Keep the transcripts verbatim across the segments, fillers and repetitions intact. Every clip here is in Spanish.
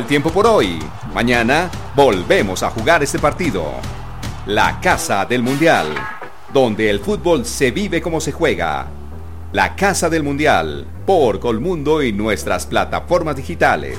el tiempo por hoy. Mañana volvemos a jugar este partido. La Casa del Mundial, donde el fútbol se vive como se juega. La Casa del Mundial, por Colmundo y nuestras plataformas digitales.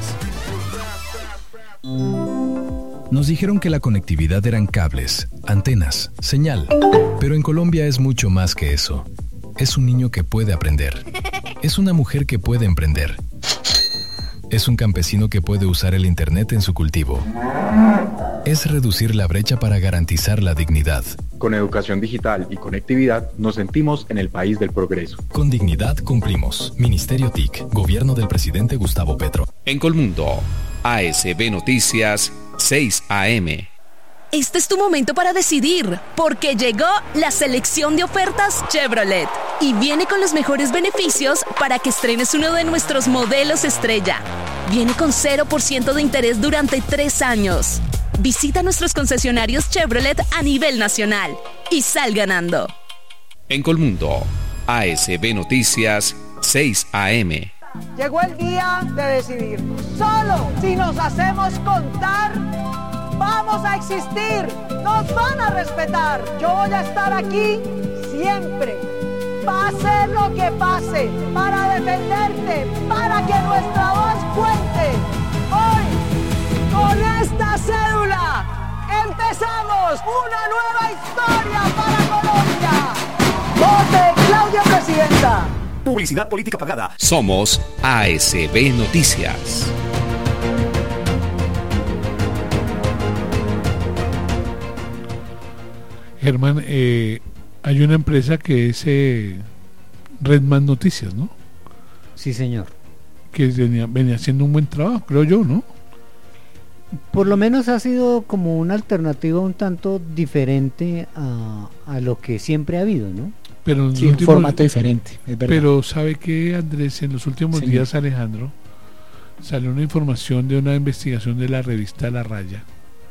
Nos dijeron que la conectividad eran cables, antenas, señal. Pero en Colombia es mucho más que eso. Es un niño que puede aprender. Es una mujer que puede emprender. Es un campesino que puede usar el internet en su cultivo. Es reducir la brecha para garantizar la dignidad. Con educación digital y conectividad nos sentimos en el país del progreso. Con dignidad cumplimos. Ministerio T I C, Gobierno del Presidente Gustavo Petro. En Colmundo, A S B Noticias, seis a eme. Este es tu momento para decidir, porque llegó la selección de ofertas Chevrolet y viene con los mejores beneficios para que estrenes uno de nuestros modelos estrella. Viene con cero por ciento de interés durante tres años. Visita nuestros concesionarios Chevrolet a nivel nacional y sal ganando. En Colmundo, A S B Noticias, seis a eme. Llegó el día de decidirnos. Solo si nos hacemos contar, vamos a existir, nos van a respetar. Yo voy a estar aquí siempre, pase lo que pase, para defenderte, para que nuestra voz cuente. Hoy, con esta cédula, empezamos una nueva historia para Colombia. ¡Vote Claudia Presidenta! Publicidad política pagada. Somos A S B Noticias. Germán, eh, hay una empresa que es eh, Redman Noticias, ¿no? Sí, señor. Que venía, venía haciendo un buen trabajo, creo yo, ¿no? Por lo menos ha sido como una alternativa un tanto diferente a, a lo que siempre ha habido, ¿no? Pero en sí, últimos, un formato diferente, es verdad. Pero ¿sabe qué, Andrés? En los últimos Señor. días, Alejandro, salió una información de una investigación de la revista La Raya,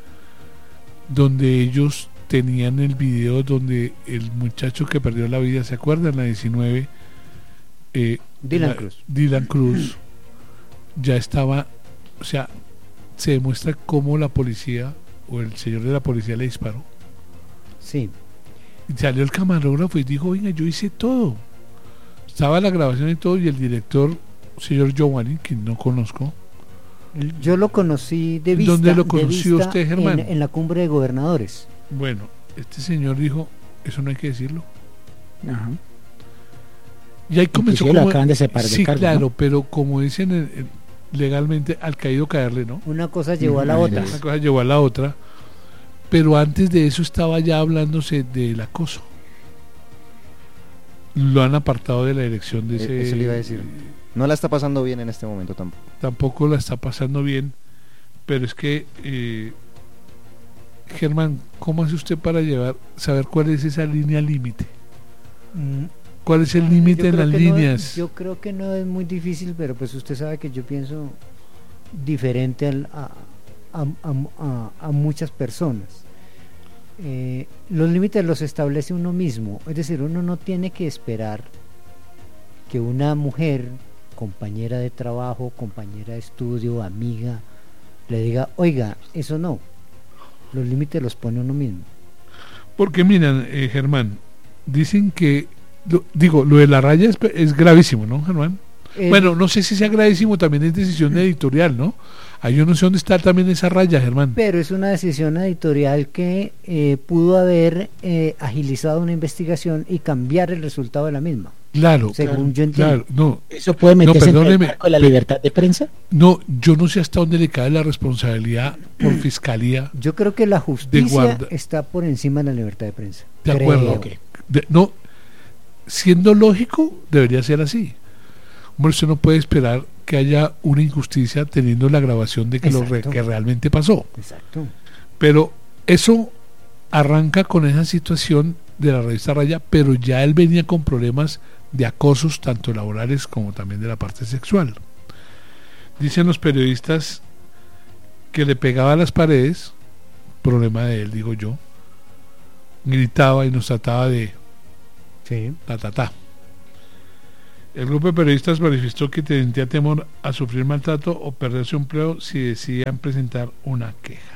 donde ellos tenían el video donde el muchacho que perdió la vida, ¿se acuerdan? La diecinueve, eh, Dylan la, Cruz. Dylan Cruz ya estaba, o sea, se demuestra cómo la policía o el señor de la policía le disparó. Sí. Y salió el camarógrafo y dijo, venga, yo hice todo. Estaba la grabación y todo, y el director, señor Giovanni, que no conozco. Yo lo conocí de vista. ¿Dónde lo conoció vista usted, Germán? En, en la cumbre de gobernadores. Bueno, este señor dijo, eso no hay que decirlo. Ajá. Y ahí comenzó Inclusive como, lo acaban de separar sí, de cargo, claro, ¿no? pero como dicen eh, eh, legalmente, al caído caerle, ¿no? Una cosa llevó a la Ay, otra. Una cosa llevó a la otra. Pero antes de eso estaba ya hablándose del acoso. Lo han apartado de la dirección de ese... Eso le iba a decir. No la está pasando bien en este momento tampoco. Tampoco la está pasando bien. Pero es que, eh, Germán, ¿cómo hace usted para llevar, saber cuál es esa línea límite? Mm. ¿Cuál es el límite Yo en creo las que no líneas? es- yo creo que no es muy difícil, pero pues usted sabe que yo pienso diferente al- a, a, a- a- a muchas personas. Eh, los límites los establece uno mismo, es decir, uno no tiene que esperar que una mujer, compañera de trabajo, compañera de estudio, amiga, le diga, oiga, eso no. Los límites los pone uno mismo. Porque miren, eh, Germán, dicen que, lo- digo, lo de La Raya es, es gravísimo, ¿no, Germán? Eh, Bueno, no sé si sea gravísimo, también es decisión editorial, ¿no? Ahí yo no sé dónde está también esa raya, Germán. Pero es una decisión editorial que eh, pudo haber eh, agilizado una investigación y cambiar el resultado de la misma. Claro, según claro, yo entiendo. claro, no, ¿Eso puede meterse No, en el perdóneme, marco de la pe- libertad de prensa? no, yo no sé hasta dónde le cae la responsabilidad por fiscalía. Yo creo que la justicia guarda- está por encima de la libertad de prensa. De Creo. acuerdo. Ok. De- no, siendo lógico, debería ser así. Hombre, usted no puede esperar que haya una injusticia teniendo la grabación de que lo re- Exacto. que realmente pasó. Exacto. Pero eso arranca con esa situación de la revista Raya, pero ya él venía con problemas de acosos, tanto laborales como también de la parte sexual. Dicen los periodistas que le pegaba a las paredes, problema de él, digo yo, gritaba y nos trataba de Sí. ta ta ta. El grupo de periodistas manifestó que sentía temor a sufrir maltrato o perder su empleo si decidían presentar una queja.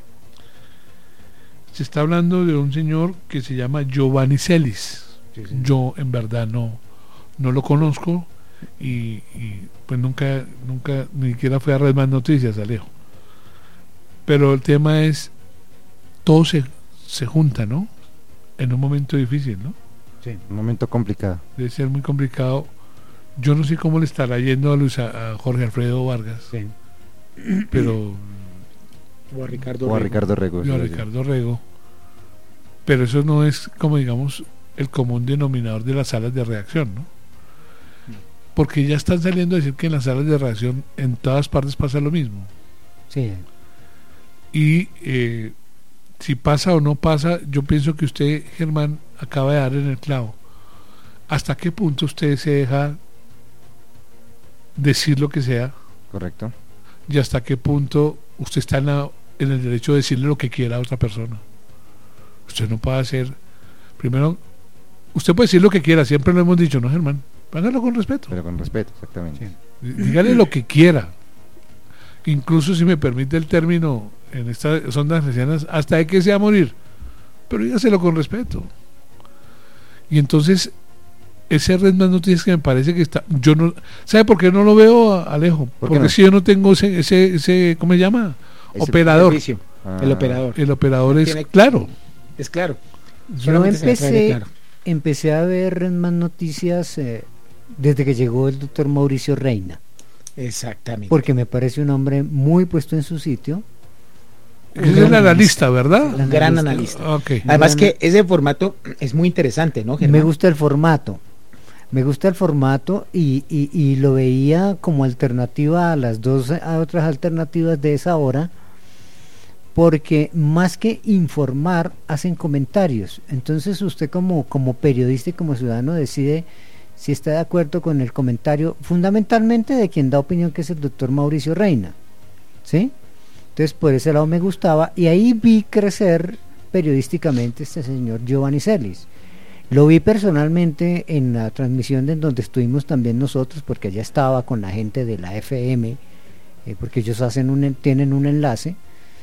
Se está hablando de un señor que se llama Giovanni Celis. Sí, sí. Yo en verdad no, no lo conozco y, y pues nunca, nunca ni siquiera fui a Red Más Noticias, Alejo. Pero el tema es, todo se, se junta, ¿no? En un momento difícil, ¿no? Sí, un momento complicado. Debe ser muy complicado. Yo no sé cómo le estará yendo a, Luis, a Jorge Alfredo Vargas, sí. pero o a Ricardo o a Rego. Ricardo Rego, o a Ricardo Rego, pero eso no es, como digamos, el común denominador de las salas de redacción, ¿no? Porque ya están saliendo a decir que en las salas de redacción en todas partes pasa lo mismo. Sí. Y eh, si pasa o no pasa, yo pienso que usted, Germán, acaba de dar en el clavo. ¿Hasta qué punto usted se deja decir lo que sea? Correcto. ¿Y hasta qué punto usted está en, la, en el derecho de decirle lo que quiera a otra persona? Usted no puede hacer... Primero, usted puede decir lo que quiera, siempre lo hemos dicho, ¿no, Germán? Hágalo con respeto. Pero con respeto, exactamente. Sí. Dígale lo que quiera. Incluso, si me permite el término, en estas ondas hercianas, hasta de que sea morir. Pero dígaselo con respeto. Y entonces... ese Red Más Noticias que me parece que está, yo no, ¿sabe por qué no lo veo, Alejo? ¿Por Porque no? Si yo no tengo ese, ese, ese ¿cómo se llama? Ese operador. Ah. El operador. El operador es Tiene, claro. Es claro. Yo empecé, claro. empecé a ver Red Más Noticias eh, desde que llegó el doctor Mauricio Reina. Exactamente. Porque me parece un hombre muy puesto en su sitio. Es el analista, analista, ¿verdad? Un gran analista. Okay. Además que ese formato es muy interesante, ¿no, Germán? Me gusta el formato. Me gusta el formato y, y, y lo veía como alternativa a las dos a otras alternativas de esa hora, porque más que informar, hacen comentarios. Entonces usted como, como periodista y como ciudadano decide si está de acuerdo con el comentario, fundamentalmente de quien da opinión, que es el doctor Mauricio Reina, ¿sí? Entonces por ese lado me gustaba, y ahí vi crecer periodísticamente este señor Giovanni Celis. Lo vi personalmente en la transmisión de en donde estuvimos también nosotros, porque allá estaba con la gente de la F M, eh, porque ellos hacen un, tienen un enlace,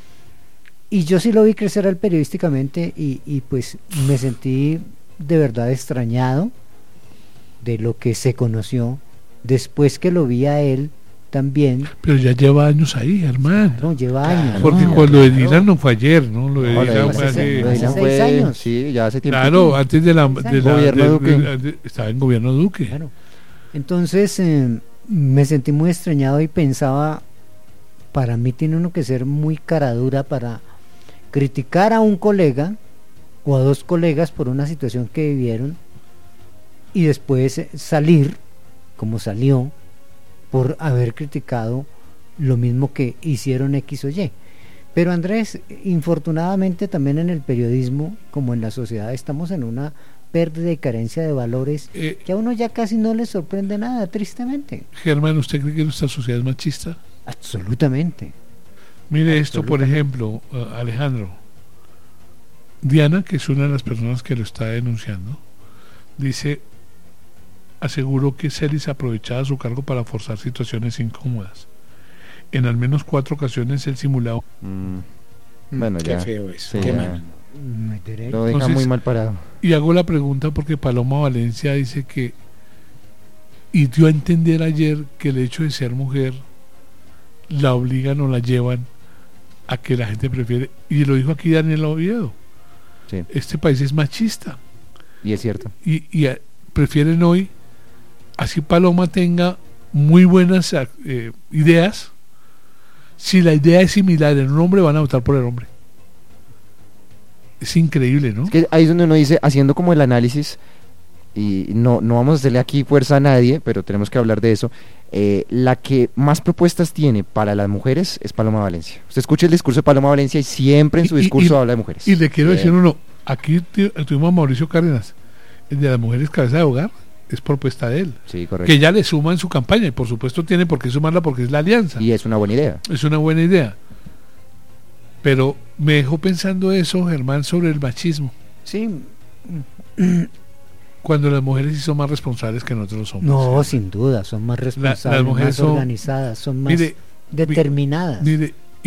y yo sí lo vi crecer al periodísticamente, y, y pues me sentí de verdad extrañado de lo que se conoció después que lo vi a él también. Pero ya lleva años ahí, hermano. No, lleva años. Porque no, cuando claro. de Dylan no fue ayer, ¿no? Lo de No, Dylan fue hace, hace... hace seis años. Sí, ya hace tiempo. Claro, antes de la... De la gobierno de, Duque. de, de, estaba en gobierno Duque. Claro. Entonces eh, me sentí muy extrañado y pensaba, para mí tiene uno que ser muy cara dura para criticar a un colega o a dos colegas por una situación que vivieron y después salir como salió por haber criticado lo mismo que hicieron X o Y. Pero Andrés, infortunadamente también en el periodismo como en la sociedad estamos en una pérdida y carencia de valores eh, que a uno ya casi no le sorprende nada, tristemente. Germán, ¿usted cree que nuestra sociedad es machista? Absolutamente. Mire esto, por ejemplo, uh, Alejandro. Diana, que es una de las personas que lo está denunciando, dice, aseguró que Celis aprovechaba su cargo para forzar situaciones incómodas. En al menos cuatro ocasiones él simulaba. Mm. Bueno, qué ya. feo eso. Sí, qué ya. mal. Lo deja Entonces, muy mal parado. Y hago la pregunta porque Paloma Valencia dice que, y dio a entender ayer que el hecho de ser mujer la obligan o la llevan a que la gente prefiere, y lo dijo aquí Daniel Oviedo, sí. Este país es machista. Y es cierto. Y, y a, prefieren hoy, así Paloma tenga muy buenas eh, ideas, si la idea es similar en un hombre, van a votar por el hombre. Es increíble, ¿no? Es que ahí es donde uno dice, haciendo como el análisis, y no, no vamos a hacerle aquí fuerza a nadie, pero tenemos que hablar de eso, eh, la que más propuestas tiene para las mujeres es Paloma Valencia. Usted escucha el discurso de Paloma Valencia y siempre en su y, discurso y, habla de mujeres. Y le quiero eh, decir uno, aquí tuvimos a Mauricio Cárdenas, el de las mujeres cabeza de hogar, es propuesta de él. Sí, correcto. Que ya le suma en su campaña, y por supuesto tiene por qué sumarla porque es la alianza. Y es una buena idea. Es una buena idea. Pero me dejó pensando eso, Germán, sobre el machismo. Sí. cuando las mujeres sí son más responsables que nosotros los hombres. No, ¿sí? sin duda, son más responsables, las mujeres más son- organizadas, son más Mire, determinadas. Mire,